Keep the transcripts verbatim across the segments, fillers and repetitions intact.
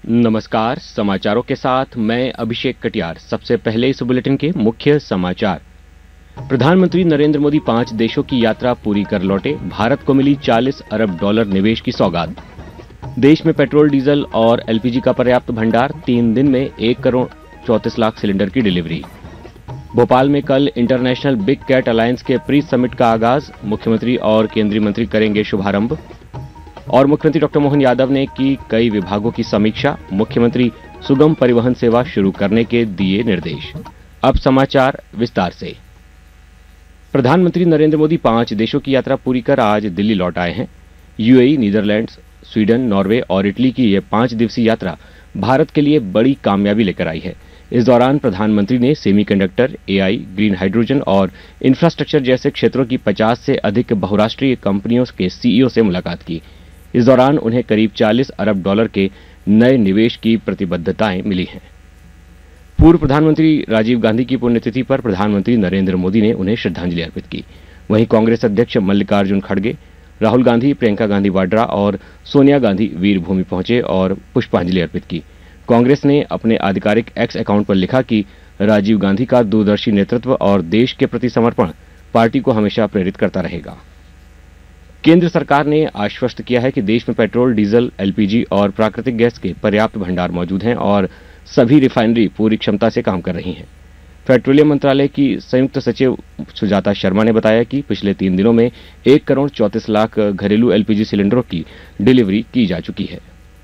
नमस्कार, समाचारों के साथ मैं अभिषेक कटियार। सबसे पहले इस बुलेटिन के मुख्य समाचार। प्रधानमंत्री नरेंद्र मोदी पांच देशों की यात्रा पूरी कर लौटे। भारत को मिली चालीस अरब डॉलर निवेश की सौगात। देश में पेट्रोल, डीजल और एलपीजी का पर्याप्त भंडार। तीन दिन में एक करोड़ चौंतीस लाख सिलेंडर की डिलीवरी। भोपाल में कल इंटरनेशनल बिग कैट अलायंस के प्री समिट का आगाज। मुख्यमंत्री और केंद्रीय मंत्री करेंगे शुभारंभ। और मुख्यमंत्री डॉक्टर मोहन यादव ने की कई विभागों की समीक्षा। मुख्यमंत्री सुगम परिवहन सेवा शुरू करने के दिए निर्देश। अब समाचार विस्तार से। प्रधानमंत्री नरेंद्र मोदी पांच देशों की यात्रा पूरी कर आज दिल्ली लौट आए हैं। यूएई, नीदरलैंड्स, स्वीडन, नॉर्वे और इटली की यह पांच दिवसीय यात्रा भारत के लिए बड़ी कामयाबी लेकर आई है। इस दौरान प्रधानमंत्री ने सेमीकंडक्टर, एआई, ग्रीन हाइड्रोजन और इंफ्रास्ट्रक्चर जैसे क्षेत्रों की पचास से अधिक बहुराष्ट्रीय कंपनियों के सीईओ से मुलाकात की। इस दौरान उन्हें करीब चालीस अरब डॉलर के नए निवेश की प्रतिबद्धताएं मिली हैं। पूर्व प्रधानमंत्री राजीव गांधी की पुण्यतिथि पर प्रधानमंत्री नरेंद्र मोदी ने उन्हें श्रद्धांजलि अर्पित की। वहीं कांग्रेस अध्यक्ष मल्लिकार्जुन खड़गे, राहुल गांधी, प्रियंका गांधी वाड्रा और सोनिया गांधी वीरभूमि पहुंचे और पुष्पांजलि अर्पित की। कांग्रेस ने अपने आधिकारिक एक्स अकाउंट पर लिखा कि राजीव गांधी का दूरदर्शी नेतृत्व और देश के प्रति समर्पण पार्टी को हमेशा प्रेरित करता रहेगा। केंद्र सरकार ने आश्वस्त किया है कि देश में पेट्रोल, डीजल, एलपीजी और प्राकृतिक गैस के पर्याप्त भंडार मौजूद हैं और सभी रिफाइनरी पूरी क्षमता से काम कर रही हैं। पेट्रोलियम मंत्रालय की संयुक्त सचिव सुजाता शर्मा ने बताया कि पिछले तीन दिनों में एक करोड़ चौंतीस लाख घरेलू एलपीजी सिलेंडरों की डिलीवरी की जा चुकी है।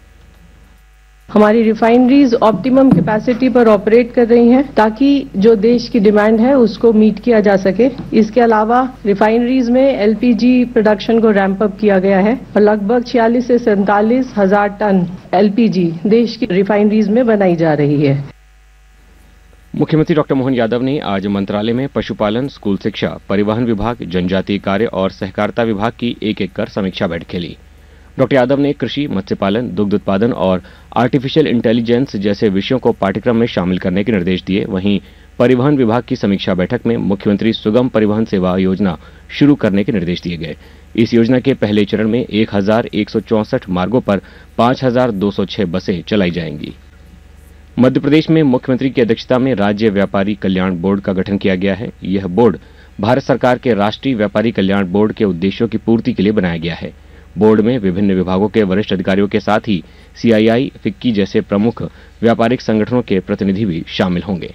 हमारी रिफाइनरीज ऑप्टिमम कैपेसिटी पर ऑपरेट कर रही हैं ताकि जो देश की डिमांड है उसको मीट किया जा सके। इसके अलावा रिफाइनरीज में एलपीजी प्रोडक्शन को रैंप अप किया गया है और लगभग छियालीस से सैंतालीस हजार टन एलपीजी देश की रिफाइनरीज में बनाई जा रही है। मुख्यमंत्री डॉक्टर मोहन यादव ने आज मंत्रालय में पशुपालन, स्कूल शिक्षा, परिवहन विभाग, जनजातीय कार्य और सहकारिता विभाग की एक एक कर समीक्षा बैठकें ली। डॉक्टर यादव ने कृषि, मत्स्य पालन, दुग्ध उत्पादन और आर्टिफिशियल इंटेलिजेंस जैसे विषयों को पाठ्यक्रम में शामिल करने के निर्देश दिए। वहीं परिवहन विभाग की समीक्षा बैठक में मुख्यमंत्री सुगम परिवहन सेवा योजना शुरू करने के निर्देश दिए गए। इस योजना के पहले चरण में एक हजार एक सौ चौंसठ मार्गों पर पांच हजार दो सौ छह बसें चलाई जाएंगी। मध्य प्रदेश में मुख्यमंत्री की अध्यक्षता में राज्य व्यापारी कल्याण बोर्ड का गठन किया गया है। यह बोर्ड भारत सरकार के राष्ट्रीय व्यापारी कल्याण बोर्ड के उद्देश्यों की पूर्ति के लिए बनाया गया है। बोर्ड में विभिन्न विभागों के वरिष्ठ अधिकारियों के साथ ही सीआईआई, फिक्की जैसे प्रमुख व्यापारिक संगठनों के प्रतिनिधि भी शामिल होंगे।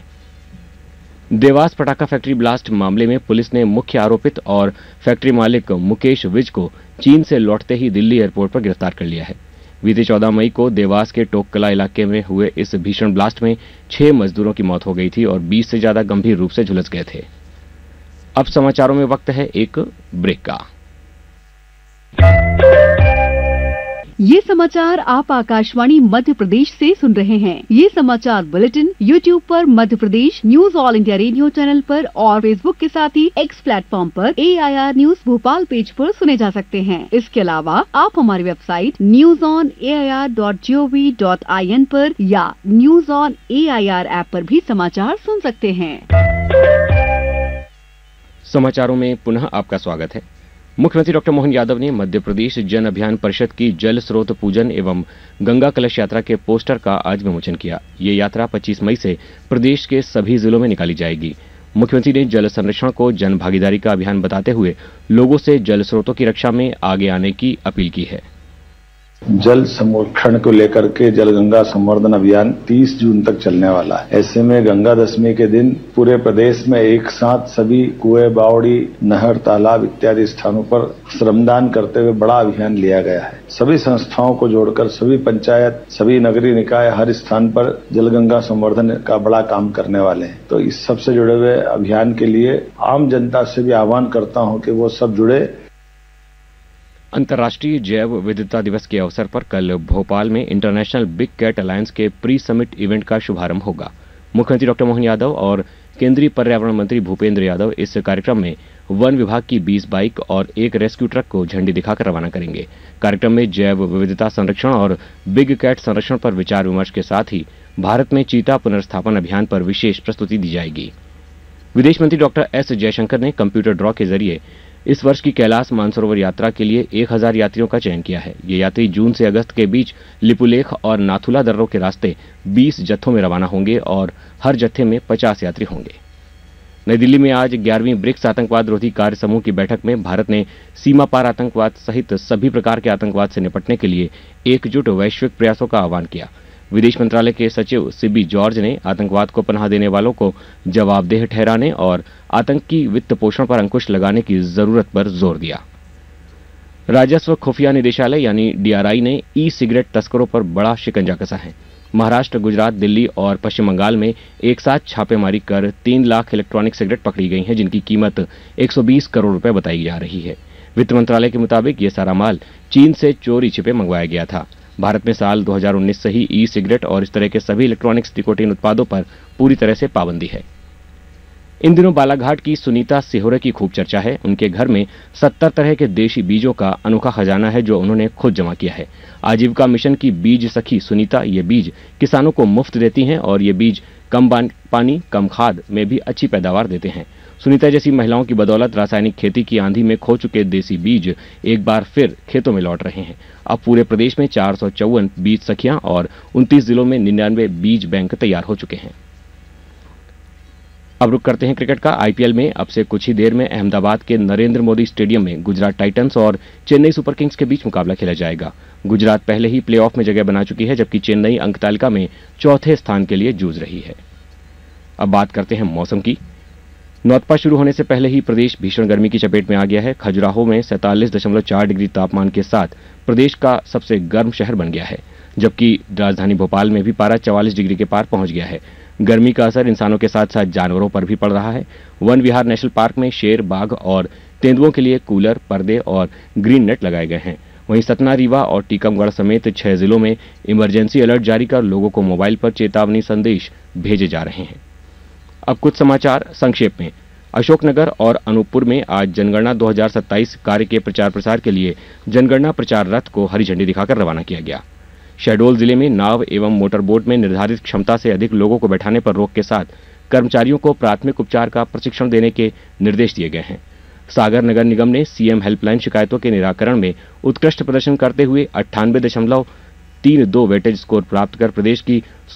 देवास पटाखा फैक्ट्री ब्लास्ट मामले में पुलिस ने मुख्य आरोपित और फैक्ट्री मालिक मुकेश विज को चीन से लौटते ही दिल्ली एयरपोर्ट पर गिरफ्तार कर लिया है। बीते चौदह मई को देवास के टोककला इलाके में हुए इस भीषण ब्लास्ट में छह मजदूरों की मौत हो गई थी और बीस से ज्यादा गंभीर रूप से झुलस गए थे। अब समाचारों में वक्त है एक ब्रेक का। ये समाचार आप आकाशवाणी मध्य प्रदेश से सुन रहे हैं। ये समाचार बुलेटिन यूट्यूब पर Madhya Pradesh news all India radio channel पर और फेसबुक के साथ ही एक्स प्लेटफॉर्म पर ए I R news Bhopal page पर सुने जा सकते हैं। इसके अलावा आप हमारी website news on A I R dot G O V dot I N पर या news on A I R app पर भी समाचार सुन सकते हैं। समाचारों में पुनः आपका स्वागत है। मुख्यमंत्री डॉक्टर मोहन यादव ने मध्य प्रदेश जन अभियान परिषद की जल स्रोत पूजन एवं गंगा कलश यात्रा के पोस्टर का आज विमोचन किया। ये यात्रा पच्चीस मई से प्रदेश के सभी जिलों में निकाली जाएगी। मुख्यमंत्री ने जल संरक्षण को जन भागीदारी का अभियान बताते हुए लोगों से जल स्रोतों की रक्षा में आगे आने की अपील की है। जल संरक्षण को लेकर के जल गंगा संवर्धन अभियान तीस जून तक चलने वाला है। ऐसे में गंगा दशमी के दिन पूरे प्रदेश में एक साथ सभी कुएं, बावड़ी, नहर, तालाब इत्यादि स्थानों पर श्रमदान करते हुए बड़ा अभियान लिया गया है। सभी संस्थाओं को जोड़कर सभी पंचायत, सभी नगरीय निकाय हर स्थान पर जल गंगा संवर्धन का बड़ा काम करने वाले हैं। तो इस सबसे जुड़े हुए अभियान के लिए आम जनता से भी आह्वान करता हूं कि वो सब जुड़े। अंतर्राष्ट्रीय जैव विविधता दिवस के अवसर पर कल भोपाल में इंटरनेशनल बिग कैट अलायंस के प्री समिट इवेंट का शुभारंभ होगा। मुख्यमंत्री डॉक्टर मोहन यादव और केंद्रीय पर्यावरण मंत्री भूपेंद्र यादव इस कार्यक्रम में वन विभाग की बीस बाइक और एक रेस्क्यू ट्रक को झंडी दिखाकर रवाना करेंगे। कार्यक्रम में जैव विविधता संरक्षण और बिग कैट संरक्षण पर विचार विमर्श के साथ ही भारत में चीता पुनर्स्थापन अभियान पर विशेष प्रस्तुति दी जाएगी। विदेश मंत्री डॉक्टर एस जयशंकर ने कंप्यूटर ड्रॉ के जरिए इस वर्ष की कैलाश मानसरोवर यात्रा के लिए एक हज़ार यात्रियों का चयन किया है। ये यात्री जून से अगस्त के बीच लिपुलेख और नाथुला दर्रों के रास्ते बीस जत्थों में रवाना होंगे और हर जत्थे में पचास यात्री होंगे। नई दिल्ली में आज ग्यारहवीं ब्रिक्स आतंकवाद रोधी कार्य समूह की बैठक में भारत ने सीमा पार आतंकवाद सहित सभी प्रकार के आतंकवाद से निपटने के लिए एकजुट वैश्विक प्रयासों का आह्वान किया। विदेश मंत्रालय के सचिव सिबी जॉर्ज ने आतंकवाद को पनाह देने वालों को जवाबदेह ठहराने और आतंकी वित्त पोषण पर अंकुश लगाने की जरूरत पर जोर दिया। राजस्व खुफिया निदेशालय यानी डीआरआई ने ई सिगरेट तस्करों पर बड़ा शिकंजा कसा है। महाराष्ट्र, गुजरात, दिल्ली और पश्चिम बंगाल में एक साथ छापेमारी कर तीन लाख इलेक्ट्रॉनिक सिगरेट पकड़ी गई हैं, जिनकी कीमत एक सौ बीस करोड़ रुपए बताई जा रही है। वित्त मंत्रालय के मुताबिक ये सारा माल चीन से चोरी छिपे मंगवाया गया था। भारत में साल दो हज़ार उन्नीस से ही ई सिगरेट और इस तरह के सभी इलेक्ट्रॉनिक्स निकोटीन उत्पादों पर पूरी तरह से पाबंदी है। इन दिनों बालाघाट की सुनीता सिहोरे की खूब चर्चा है। उनके घर में सत्तर तरह के देशी बीजों का अनोखा खजाना है जो उन्होंने खुद जमा किया है। आजीविका मिशन की बीज सखी सुनीता ये बीज किसानों को मुफ्त देती हैं और ये बीज कम पानी, कम खाद में भी अच्छी पैदावार देते हैं। सुनीता जैसी महिलाओं की बदौलत रासायनिक खेती की आंधी में खो चुके देसी बीज एक बार फिर खेतों में लौट रहे हैं। अब पूरे प्रदेश में चार सौ चौवन बीज सखियां और उनतीस जिलों में निन्यानवे बीज बैंक तैयार हो चुके हैं। अब रुक करते हैं क्रिकेट का। आईपीएल में अब से कुछ ही देर में अहमदाबाद के नरेंद्र मोदी स्टेडियम में गुजरात टाइटंस और चेन्नई सुपर किंग्स के बीच मुकाबला खेला जाएगा। गुजरात पहले ही प्लेऑफ में जगह बना चुकी है, जबकि चेन्नई अंक तालिका में चौथे स्थान के लिए जूझ रही है। अब बात करते हैं मौसम की। नौतपा शुरू होने से पहले ही प्रदेश भीषण गर्मी की चपेट में आ गया है। खजुराहो में सैंतालीस दशमलव चार डिग्री तापमान के साथ प्रदेश का सबसे गर्म शहर बन गया है, जबकि राजधानी भोपाल में भी पारा चवालीस डिग्री के पार पहुंच गया है। गर्मी का असर इंसानों के साथ साथ जानवरों पर भी पड़ रहा है। वन विहार नेशनल पार्क में शेर, बाघ और तेंदुओं के लिए कूलर, पर्दे और ग्रीन नेट लगाए गए हैं। वहीं सतना, रीवा और टीकमगढ़ समेत छह जिलों में इमरजेंसी अलर्ट जारी कर लोगों को मोबाइल पर चेतावनी संदेश भेजे जा रहे हैं। अब कुछ समाचार संक्षेप में। अशोकनगर और अनूपपुर में आज जनगणना दो हज़ार सत्ताईस कार्य के प्रचार प्रसार के लिए जनगणना प्रचार रथ को हरी झंडी दिखाकर रवाना किया गया। शहडोल जिले में नाव एवं मोटर बोट में निर्धारित क्षमता से अधिक लोगों को बैठाने पर रोक के साथ कर्मचारियों को प्राथमिक उपचार का प्रशिक्षण देने के निर्देश दिए गए हैं। सागर नगर निगम ने सीएम हेल्पलाइन शिकायतों के निराकरण में उत्कृष्ट प्रदर्शन करते हुए अट्ठानवे दशमलव तीन दो वेटेज स्कोर प्राप्त कर प्रदेश की